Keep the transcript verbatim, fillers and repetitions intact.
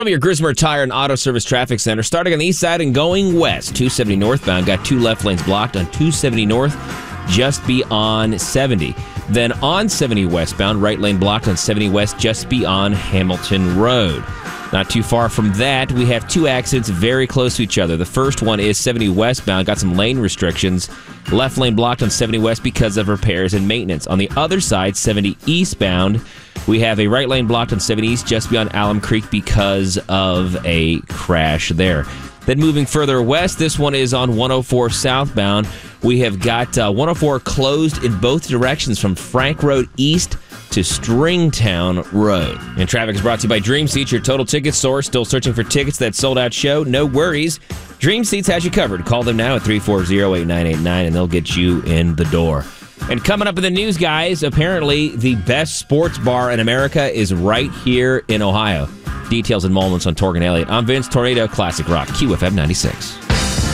From your Grismer Tire and Auto Service Traffic Center, starting on the east side and going west. two seventy northbound, got two left lanes blocked on two seventy north, just beyond seventy. Then on seventy westbound, right lane blocked on seventy west, just beyond Hamilton Road. Not too far from that, we have two accidents very close to each other. The first one is seventy westbound, got some lane restrictions. Left lane blocked on seventy west because of repairs and maintenance. On the other side, seventy eastbound, we have a right lane blocked on seventy east just beyond Alum Creek because of a crash there. Then moving further west, this one is on one oh four southbound. We have got uh, one oh four closed in both directions from Frank Road East to Stringtown Road. And traffic is brought to you by Dream Seats, your total ticket source. Still searching for tickets that sold out show? No worries. Dream Seats has you covered. Call them now at three four zero, eight nine eight nine and they'll get you in the door. And coming up in the news, guys, apparently the best sports bar in America is right here in Ohio. Details and moments on Torgan Elliott. I'm Vince Tornado, Classic Rock, Q F M ninety-six.